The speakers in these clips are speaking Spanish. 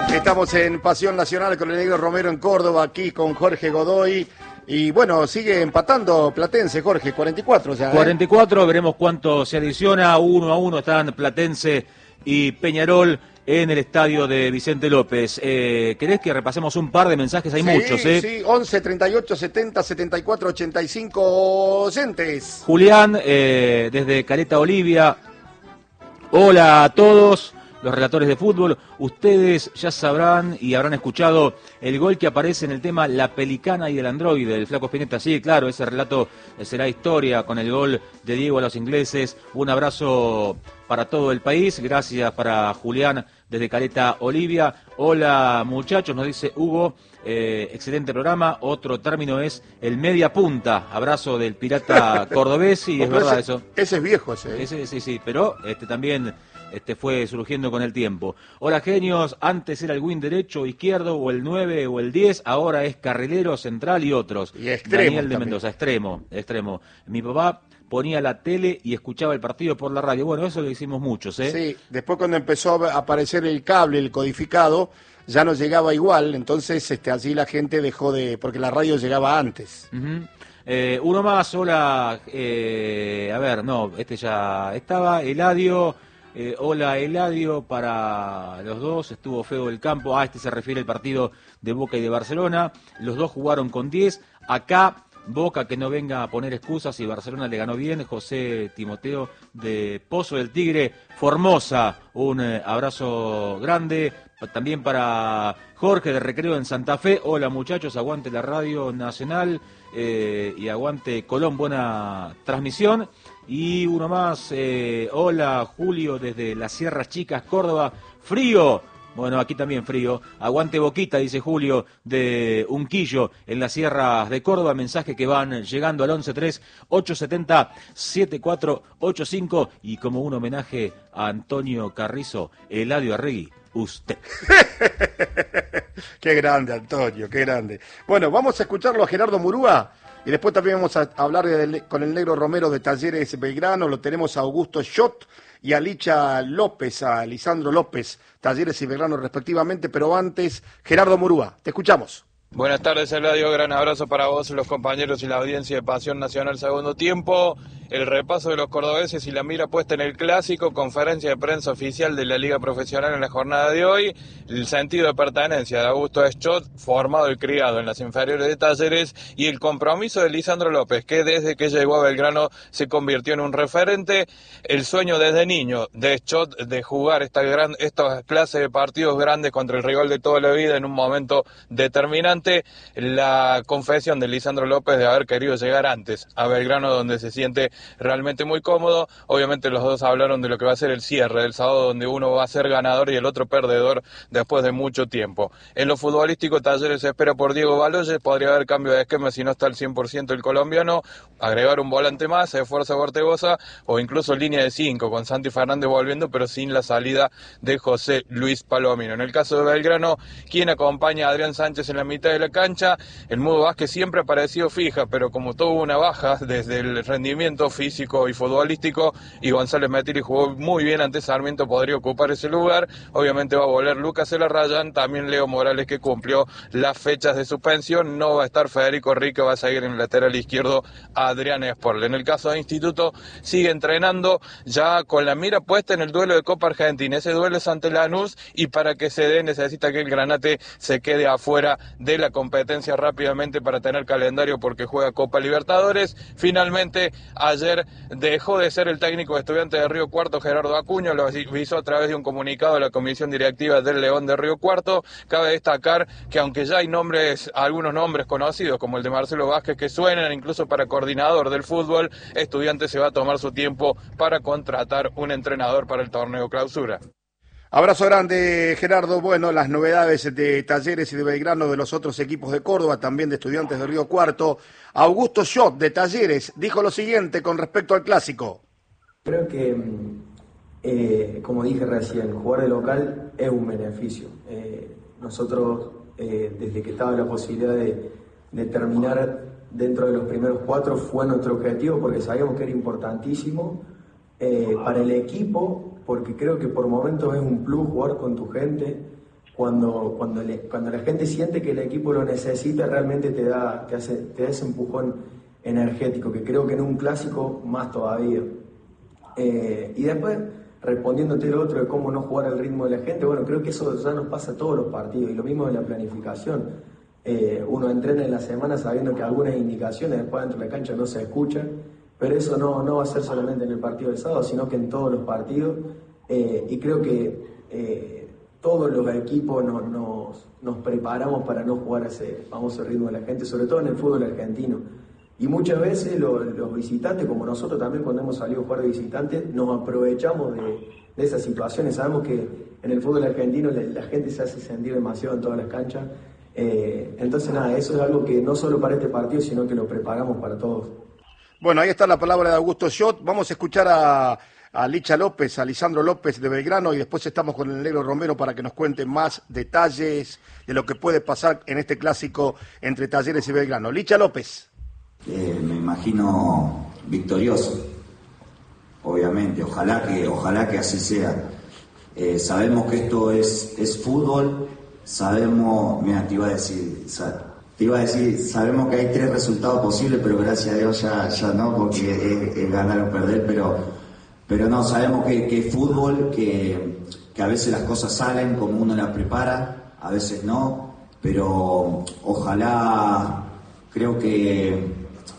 Estamos en Pasión Nacional con el Negro Romero en Córdoba, aquí con Jorge Godoy. Y bueno, sigue empatando Platense, Jorge, 44 ya. 44, veremos cuánto se adiciona. 1-1 están Platense y Peñarol en el estadio de Vicente López. ¿Querés que repasemos un par de mensajes? Hay muchos, ¿eh? Sí, 11, 38, 70, 74, 85 oyentes. Julián, desde Caleta Olivia. Hola a todos los relatores de fútbol. Ustedes ya sabrán y habrán escuchado el gol que aparece en el tema La Pelicana y el Androide, del Flaco Spinetta. Sí, claro, ese relato será historia con el gol de Diego a los ingleses. Un abrazo para todo el país. Gracias para Julián desde Caleta Olivia. Hola muchachos, nos dice Hugo. Excelente programa. Otro término es el media punta. Abrazo del pirata cordobés. Y es verdad eso. Ese es viejo ese. Ese sí, pero también fue surgiendo con el tiempo. Hola genios, antes era el win derecho o izquierdo, o el 9 o el 10, ahora es carrilero, central y otros. Y extremo. Daniel de también. Mendoza, extremo. Mi papá ponía la tele y escuchaba el partido por la radio. Bueno, eso lo hicimos muchos, ¿eh? Sí, después cuando empezó a aparecer el cable, el codificado, ya no llegaba igual, entonces así la gente dejó de... porque la radio llegaba antes. Uno más, hola, a ver, no, ya estaba, Eladio... hola Eladio, para los dos, estuvo feo el campo. Se refiere al partido de Boca y de Barcelona. Los dos jugaron con 10. Acá, Boca que no venga a poner excusas y Barcelona le ganó bien. José Timoteo de Pozo del Tigre, Formosa. Un abrazo grande. También para Jorge de Recreo en Santa Fe. Hola muchachos, aguante la Radio Nacional y aguante Colón, buena transmisión. Y uno más, hola Julio desde las Sierras Chicas, Córdoba, frío. Bueno, aquí también frío. Aguante Boquita, dice Julio, de Unquillo, en las sierras de Córdoba. Mensajes que van llegando al 11-3-870-7485. Y como un homenaje a Antonio Carrizo, Eladio Arregui, usted. Qué grande, Antonio, qué grande. Bueno, vamos a escucharlo a Gerardo Murúa. Y después también vamos a hablar con el Negro Romero de Talleres Belgrano. Lo tenemos a Augusto Schott y a Licha López, a Lisandro López, Talleres y Belgrano respectivamente. Pero antes, Gerardo Murúa, te escuchamos. Buenas tardes, Eladio. Gran abrazo para vos, los compañeros y la audiencia de Pasión Nacional Segundo Tiempo. El repaso de los cordobeses y la mira puesta en el clásico, conferencia de prensa oficial de la Liga Profesional en la jornada de hoy, el sentido de pertenencia de Augusto Schott, formado y criado en las inferiores de Talleres, y el compromiso de Lisandro López, que desde que llegó a Belgrano se convirtió en un referente, el sueño desde niño de Schott de jugar esta clase de partidos grandes contra el rival de toda la vida en un momento determinante, la confesión de Lisandro López de haber querido llegar antes a Belgrano, donde se siente realmente muy cómodo. Obviamente los dos hablaron de lo que va a ser el cierre del sábado, donde uno va a ser ganador y el otro perdedor después de mucho tiempo. En lo futbolístico, Talleres se espera por Diego Baloyes, podría haber cambio de esquema si no está al 100% el colombiano, agregar un volante más, se esfuerza Ortegoza, o incluso línea de 5 con Santi Fernández volviendo, pero sin la salida de José Luis Palomino. En el caso de Belgrano, quien acompaña a Adrián Sánchez en la mitad de la cancha, el Mudo Vázquez siempre ha parecido fija, pero como tuvo una baja desde el rendimiento físico y futbolístico, y González Metiri jugó muy bien ante Sarmiento, podría ocupar ese lugar. Obviamente va a volver Lucas Elarrayán, también Leo Morales, que cumplió las fechas de suspensión, no va a estar Federico Rico, va a seguir en el lateral izquierdo Adrián Esporle. En el caso de Instituto, sigue entrenando ya con la mira puesta en el duelo de Copa Argentina. Ese duelo es ante Lanús, y para que se dé necesita que el Granate se quede afuera de la competencia rápidamente para tener calendario, porque juega Copa Libertadores. Finalmente, ayer dejó de ser el técnico de Estudiantes de Río Cuarto, Gerardo Acuña, lo avisó a través de un comunicado de la Comisión Directiva del León de Río Cuarto. Cabe destacar que aunque ya hay algunos nombres conocidos, como el de Marcelo Vázquez, que suenan incluso para coordinador del fútbol, Estudiantes se va a tomar su tiempo para contratar un entrenador para el torneo Clausura. Abrazo grande, Gerardo. Bueno, las novedades de Talleres y de Belgrano, de los otros equipos de Córdoba, también de Estudiantes de Río Cuarto. Augusto Schott, de Talleres, dijo lo siguiente con respecto al clásico. Creo que, como dije recién, jugar de local es un beneficio. Nosotros, desde que estaba la posibilidad de terminar dentro de los primeros 4, fue nuestro objetivo, porque sabíamos que era importantísimo para el equipo, porque creo que por momentos es un plus jugar con tu gente. cuando la gente siente que el equipo lo necesita, realmente te da ese empujón energético, que creo que en un clásico más todavía. Y después, respondiéndote lo otro de cómo no jugar al ritmo de la gente, bueno, creo que eso ya nos pasa a todos los partidos, y lo mismo de la planificación. Uno entrena en la semana sabiendo que algunas indicaciones después dentro de la cancha no se escuchan, pero eso no va a ser solamente en el partido del sábado, sino que en todos los partidos, y creo que todos los equipos nos preparamos para no jugar a ese famoso ritmo de la gente, sobre todo en el fútbol argentino. Y muchas veces los visitantes, como nosotros también cuando hemos salido a jugar de visitantes, nos aprovechamos de esas situaciones. Sabemos que en el fútbol argentino la gente se hace sentir demasiado en todas las canchas. Entonces nada, eso es algo que no solo para este partido, sino que lo preparamos para todos. Bueno, ahí está la palabra de Augusto Schott. Vamos a escuchar a Licha López, a Lisandro López de Belgrano, y después estamos con el negro Romero para que nos cuente más detalles de lo que puede pasar en este clásico entre Talleres y Belgrano. Licha López. Me imagino victorioso, obviamente, ojalá que así sea. Sabemos que esto es fútbol, sabemos, mira, te iba a decir, sabemos que hay 3 resultados posibles, pero gracias a Dios ya no, porque es ganar o perder, pero no, sabemos que es fútbol, que a veces las cosas salen como uno las prepara, a veces no, pero ojalá, creo que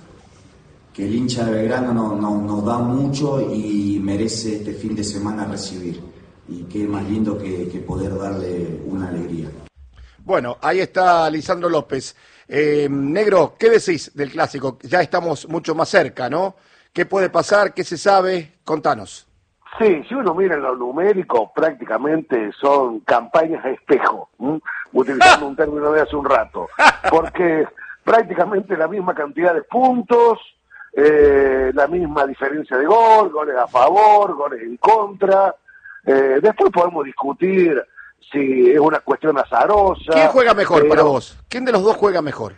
el hincha de Belgrano nos da mucho y merece este fin de semana recibir. Y qué más lindo que poder darle una alegría. Bueno, ahí está Lisandro López. Negro, ¿qué decís del clásico? Ya estamos mucho más cerca, ¿no? ¿Qué puede pasar? ¿Qué se sabe? Contanos. Sí, si uno mira en lo numérico, prácticamente son campañas a espejo, utilizando un término de hace un rato, porque prácticamente la misma cantidad de puntos, la misma diferencia de goles a favor, goles en contra. Después podemos discutir si es una cuestión azarosa. ¿Quién juega mejor para vos? ¿Quién de los dos juega mejor?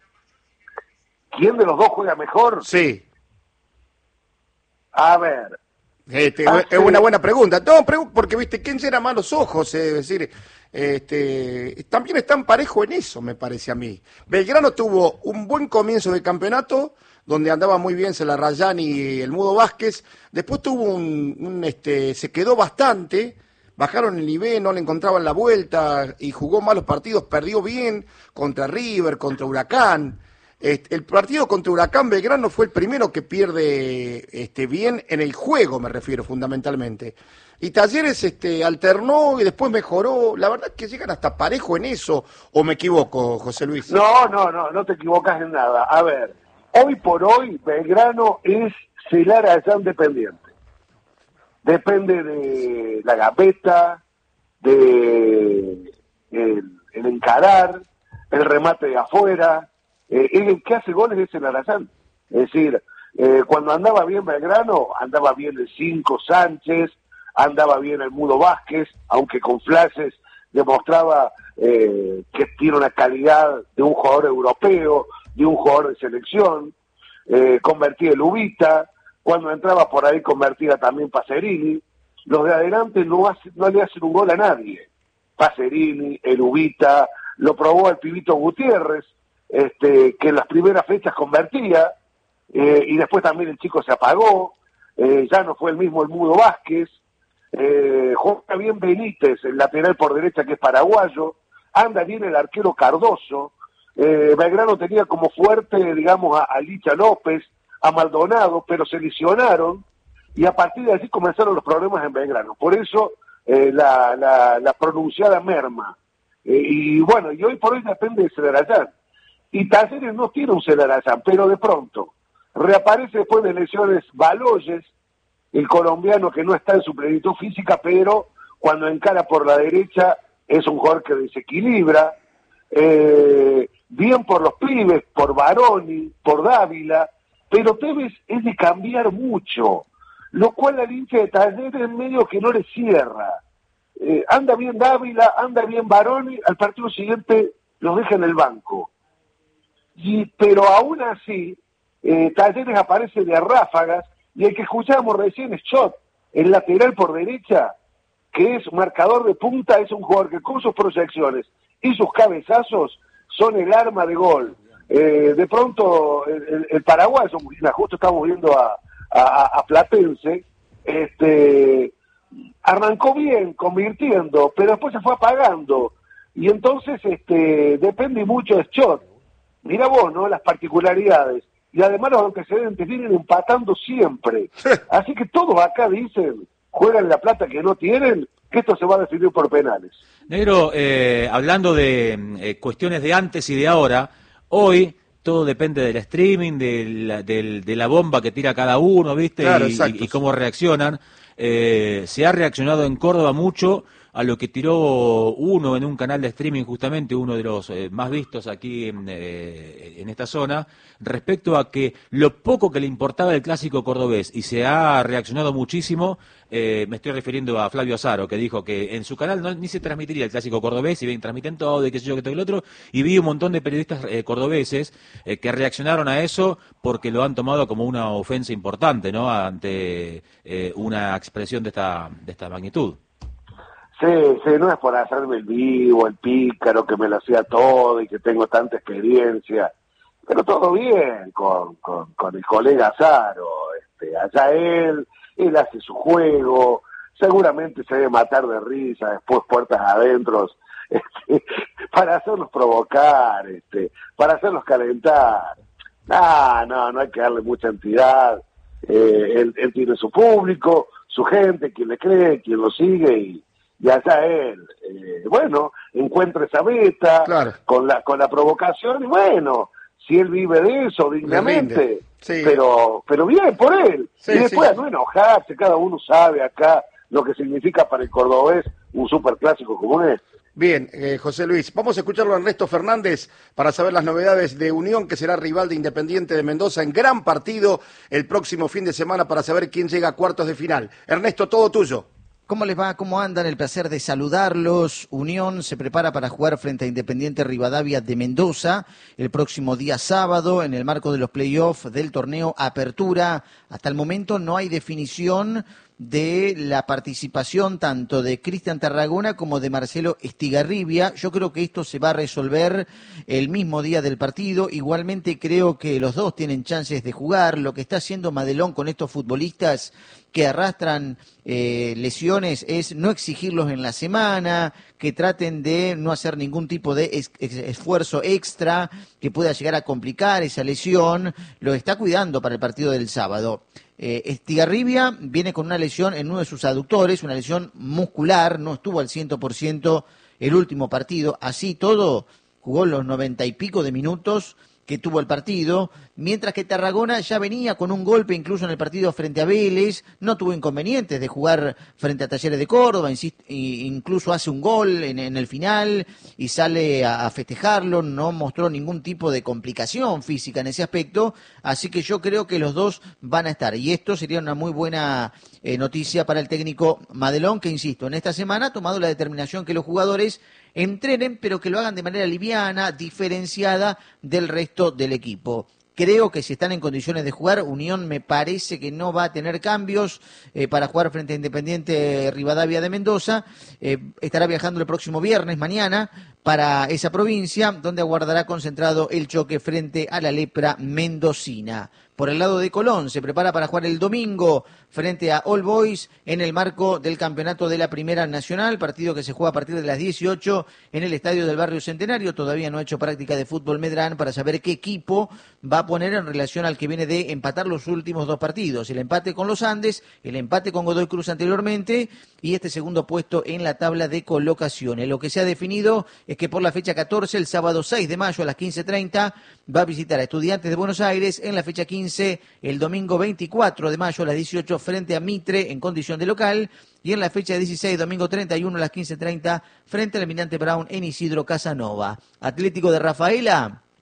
¿Quién de los dos juega mejor? Sí. A ver. Es una buena pregunta. No, porque, viste, ¿quién llena más los ojos? Es decir, también están parejo en eso, me parece a mí. Belgrano tuvo un buen comienzo de campeonato, donde andaba muy bien Celarrayán y el Mudo Vázquez. Después tuvo se quedó bastante, bajaron el nivel, no le encontraban la vuelta y jugó malos partidos, perdió bien contra River, contra Huracán. El partido contra Huracán Belgrano fue el primero que pierde bien en el juego, me refiero fundamentalmente. Y Talleres alternó y después mejoró. La verdad es que llegan hasta parejo en eso, ¿o me equivoco, José Luis? No te equivocas en nada. A ver, hoy por hoy Belgrano es Celarayán dependiente. Depende de la gambeta, de el encarar, el remate de afuera. El que hace goles es Celarayán. Es decir, cuando andaba bien Belgrano, andaba bien el 5 Sánchez, andaba bien el Mudo Vázquez, aunque con flashes demostraba que tiene una calidad de un jugador europeo, de un jugador de selección. Convertía el Ubita, cuando entraba por ahí convertía también Pacerini. Los de adelante no le hacen un gol a nadie. Pacerini, el Ubita, lo probó el Pibito Gutiérrez, que en las primeras fechas convertía, y después también el chico se apagó, ya no fue el mismo el Mudo Vázquez, juega bien Benítez, el lateral por derecha que es paraguayo, anda bien el arquero Cardoso. Belgrano tenía como fuerte, digamos, a Licha López, a Maldonado, pero se lesionaron, y a partir de allí comenzaron los problemas en Belgrano. Por eso la pronunciada merma. Y bueno, y hoy por hoy depende de Celarayán. Y Talleres no tiene un Celarayán, pero de pronto reaparece después de lesiones Baloyes, el colombiano que no está en su plenitud física, pero cuando encara por la derecha es un jugador que desequilibra. Bien por los pibes, por Baroni, por Dávila, pero Tevez es de cambiar mucho, lo cual al hincha de Talleres medio que no le cierra. Anda bien Dávila, anda bien Baroni, al partido siguiente los deja en el banco. Pero aún así, Talleres aparece de ráfagas, y el que escuchábamos recién es Schott, el lateral por derecha, que es marcador de punta, es un jugador que con sus proyecciones y sus cabezazos son el arma de gol. De pronto, el paraguayo, justo estamos viendo a Platense, arrancó bien, convirtiendo, pero después se fue apagando. Y entonces depende mucho de Schott. Mira vos, ¿no? Las particularidades. Y además los antecedentes vienen empatando siempre. Así que todos acá dicen, juegan la plata que no tienen, que esto se va a definir por penales. Negro, hablando de cuestiones de antes y de ahora, hoy todo depende del streaming, de la bomba que tira cada uno, ¿viste? Claro, y cómo reaccionan. Se ha reaccionado en Córdoba mucho a lo que tiró uno en un canal de streaming, justamente uno de los más vistos aquí en esta zona, respecto a que lo poco que le importaba el clásico cordobés, y se ha reaccionado muchísimo. Me estoy refiriendo a Flavio Azaro, que dijo que en su canal ni se transmitiría el clásico cordobés, y bien transmiten todo, y qué sé yo, que todo el otro, y vi un montón de periodistas cordobeses que reaccionaron a eso porque lo han tomado como una ofensa importante, ¿no?, ante una expresión de esta magnitud. Sí, no es por hacerme el vivo, el pícaro, que me lo hacía todo y que tengo tanta experiencia, pero todo bien con el colega Azaro. Allá él hace su juego, seguramente se debe matar de risa, después puertas adentro, para hacerlos provocar, para hacerlos calentar. No hay que darle mucha entidad. Él tiene su público, su gente, quien le cree, quien lo sigue, y allá él, encuentra esa meta, claro, con la provocación, y bueno, si él vive de eso dignamente, sí, pero bien por él, sí, y después sí. no enojarse, cada uno sabe acá lo que significa para el cordobés un superclásico como este. Bien, José Luis, vamos a escucharlo a Ernesto Fernández para saber las novedades de Unión, que será rival de Independiente de Mendoza en gran partido el próximo fin de semana, para saber quién llega a cuartos de final. Ernesto, todo tuyo. ¿Cómo les va? ¿Cómo andan? El placer de saludarlos. Unión se prepara para jugar frente a Independiente Rivadavia de Mendoza el próximo día sábado en el marco de los playoffs del torneo Apertura. Hasta el momento no hay definición de la participación tanto de Cristian Tarragona como de Marcelo Estigarribia. Yo creo que esto se va a resolver el mismo día del partido. Igualmente creo que los dos tienen chances de jugar. Lo que está haciendo Madelón con estos futbolistas que arrastran lesiones es no exigirlos en la semana, que traten de no hacer ningún tipo de esfuerzo extra que pueda llegar a complicar esa lesión. Lo está cuidando para el partido del sábado. Estigarribia viene con una lesión en uno de sus aductores, una lesión muscular, no estuvo al 100% el último partido. Así todo, jugó los 90 y pico de minutos que tuvo el partido, mientras que Tarragona ya venía con un golpe incluso en el partido frente a Vélez, no tuvo inconvenientes de jugar frente a Talleres de Córdoba, incluso hace un gol en el final y sale a festejarlo, no mostró ningún tipo de complicación física en ese aspecto, así que yo creo que los dos van a estar, y esto sería una muy buena noticia para el técnico Madelón, que insisto, en esta semana ha tomado la determinación que los jugadores entrenen, pero que lo hagan de manera liviana, diferenciada del resto del equipo. Creo que si están en condiciones de jugar, Unión me parece que no va a tener cambios para jugar frente a Independiente Rivadavia de Mendoza. Estará viajando el próximo viernes, mañana, para esa provincia, donde aguardará concentrado el choque frente a la Lepra mendocina. Por el lado de Colón, se prepara para jugar el domingo frente a All Boys en el marco del campeonato de la Primera Nacional, partido que se juega a partir de las 18 en el estadio del Barrio Centenario. Todavía no ha hecho práctica de fútbol Medrán para saber qué equipo va a poner en relación al que viene de empatar los últimos dos partidos. El empate con los Andes, el empate con Godoy Cruz anteriormente y este segundo puesto en la tabla de colocaciones. Lo que se ha definido es que por la fecha 14, el sábado 6 de mayo a las 15:30, va a visitar a Estudiantes de Buenos Aires. En la fecha 15, el domingo 24 de mayo a las 18, frente a Mitre en condición de local. Y en la fecha 16, domingo 31 a las 15:30, frente al Almirante Brown en Isidro Casanova. Atlético de Rafaela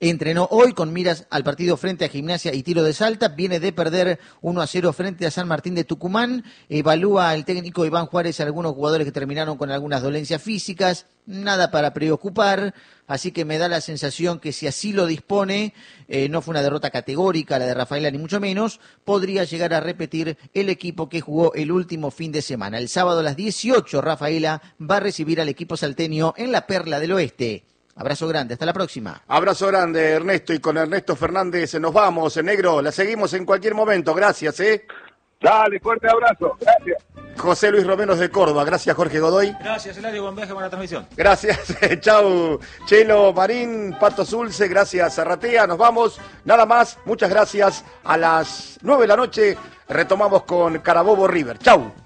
entrenó hoy con miras al partido frente a Gimnasia y Tiro de Salta, viene de perder 1-0 frente a San Martín de Tucumán, evalúa el técnico Iván Juárez a algunos jugadores que terminaron con algunas dolencias físicas, nada para preocupar, así que me da la sensación que si así lo dispone, no fue una derrota categórica la de Rafaela ni mucho menos, podría llegar a repetir el equipo que jugó el último fin de semana. El sábado a las 18 Rafaela va a recibir al equipo salteño en la Perla del Oeste. Abrazo grande, hasta la próxima. Abrazo grande, Ernesto, y con Ernesto Fernández nos vamos, negro, la seguimos en cualquier momento, gracias, Dale, fuerte abrazo, gracias. José Luis Romeros de Córdoba, gracias Jorge Godoy. Gracias, Eladio, buen viaje, buena transmisión. Gracias, chau, Chelo Marín, Pato Zulce, gracias, Arratea, nos vamos, nada más, muchas gracias, a las 9 de la noche retomamos con Carabobo River, chau.